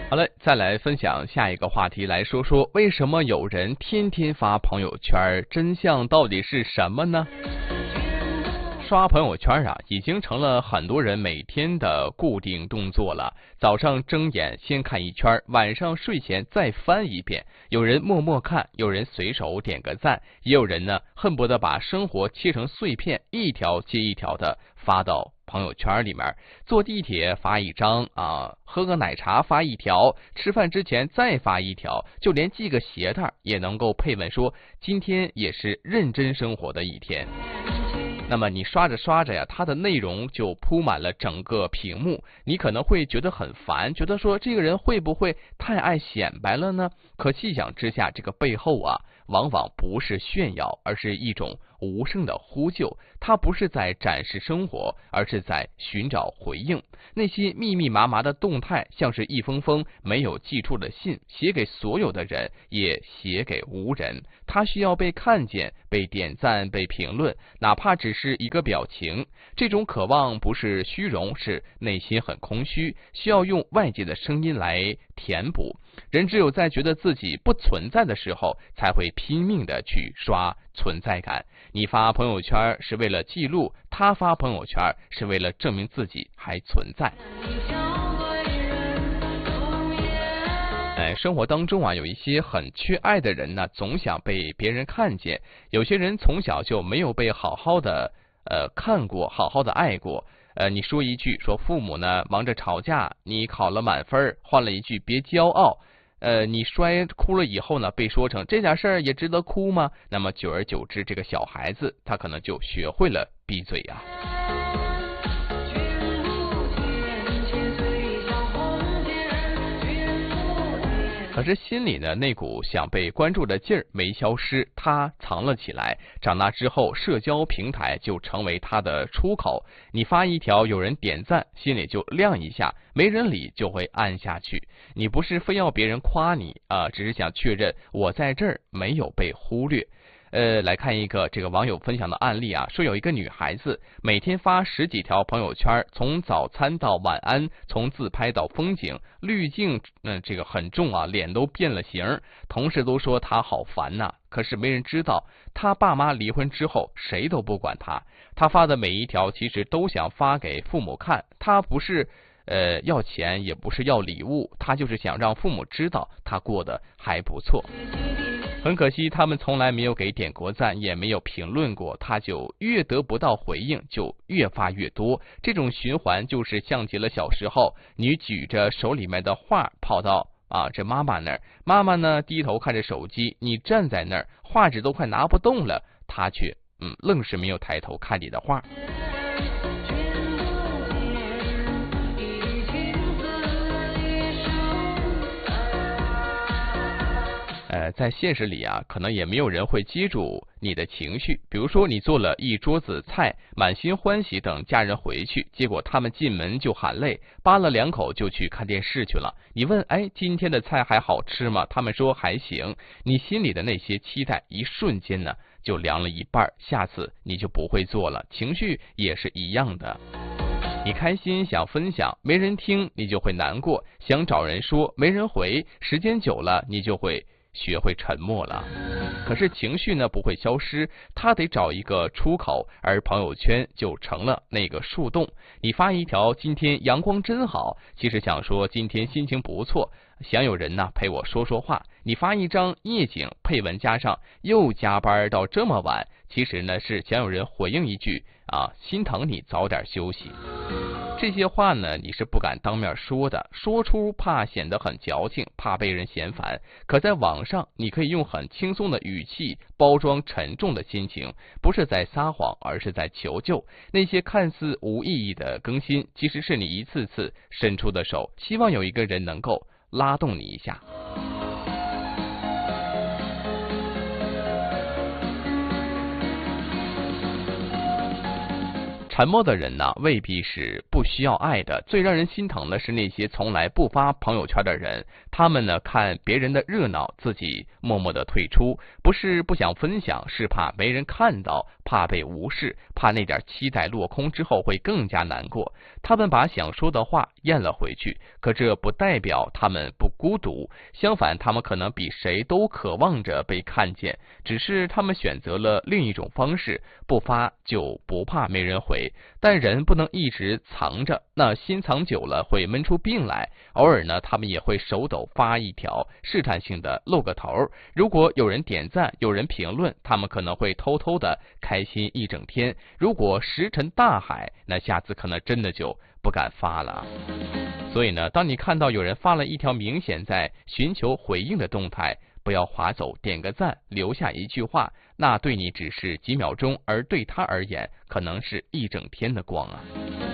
好了，再来分享下一个话题，来说说为什么有人天天发朋友圈，真相到底是什么呢？刷朋友圈啊，已经成了很多人每天的固定动作了。早上睁眼先看一圈，晚上睡前再翻一遍。有人默默看，有人随手点个赞，也有人呢恨不得把生活切成碎片，一条接一条的发到朋友圈里面。坐地铁发一张啊，喝个奶茶发一条，吃饭之前再发一条，就连系个鞋带也能够配文说今天也是认真生活的一天。那么你刷着刷着呀，它的内容就铺满了整个屏幕，你可能会觉得很烦，觉得说这个人会不会太爱显摆了呢？可细想之下，这个背后啊，往往不是炫耀，而是一种无声的呼救。他不是在展示生活，而是在寻找回应。那些密密麻麻的动态，像是一封封没有寄出的信，写给所有的人，也写给无人。他需要被看见，被点赞，被评论，哪怕只是一个表情。这种渴望不是虚荣，是内心很空虚，需要用外界的声音来填补。人只有在觉得自己不存在的时候，才会拼命的去刷存在感。你发朋友圈是为了记录，他发朋友圈是为了证明自己还存在。生活当中啊，有一些很缺爱的人呢，总想被别人看见。有些人从小就没有被好好的看过，好好的爱过。你说一句说父母呢忙着吵架，你考了满分，换了一句别骄傲。你摔哭了以后呢，被说成这点事儿也值得哭吗？那么久而久之，这个小孩子他可能就学会了闭嘴啊。可是心里呢，那股想被关注的劲儿没消失，他藏了起来。长大之后，社交平台就成为他的出口。你发一条，有人点赞，心里就亮一下；没人理，就会按下去。你不是非要别人夸你啊，只是想确认我在这儿没有被忽略。来看一个这个网友分享的案例啊，说有一个女孩子每天发10几条朋友圈，从早餐到晚安，从自拍到风景，滤镜这个很重啊，脸都变了形，同事都说她好烦呐。可是没人知道，她爸妈离婚之后，谁都不管她。她发的每一条其实都想发给父母看，她不是要钱，也不是要礼物，她就是想让父母知道她过得还不错。很可惜，他们从来没有给点过赞，也没有评论过，他就越得不到回应，就越发越多。这种循环就是像极了小时候，你举着手里面的画跑到这妈妈那儿，妈妈呢低头看着手机，你站在那儿，画纸都快拿不动了，他却愣是没有抬头看你的画。在现实里啊，可能也没有人会接住你的情绪。比如说，你做了一桌子菜，满心欢喜等家人回去，结果他们进门就喊累，扒了2口就去看电视去了。你问，今天的菜还好吃吗？他们说还行。你心里的那些期待，一瞬间呢就凉了一半，下次你就不会做了。情绪也是一样的。你开心想分享，没人听，你就会难过；想找人说，没人回，时间久了，你就会学会沉默了。可是情绪呢不会消失，它得找一个出口，而朋友圈就成了那个树洞。你发一条今天阳光真好，其实想说今天心情不错，想有人陪我说说话。你发一张夜景，配文加上又加班到这么晚，其实呢是想有人回应一句心疼你早点休息。这些话呢，你是不敢当面说的，说出怕显得很矫情，怕被人嫌烦。可在网上，你可以用很轻松的语气包装沉重的心情，不是在撒谎，而是在求救。那些看似无意义的更新，其实是你一次次伸出的手，希望有一个人能够拉动你一下。 沉默的人呢，未必是不需要爱的。最让人心疼的是那些从来不发朋友圈的人，他们呢看别人的热闹，自己默默的退出，不是不想分享，是怕没人看到，怕被无视，怕那点期待落空之后会更加难过。他们把想说的话咽了回去，可这不代表他们不孤独，相反，他们可能比谁都渴望着被看见，只是他们选择了另一种方式，不发就不怕没人回。但人不能一直藏着，那心藏久了会闷出病来。偶尔呢，他们也会手抖发一条，试探性的露个头。如果有人点赞，有人评论，他们可能会偷偷的开心一整天。如果石沉大海，那下次可能真的就不敢发了。所以呢，当你看到有人发了一条明显在寻求回应的动态，不要划走，点个赞，留下一句话，那对你只是几秒钟，而对他而言可能是一整天的光啊。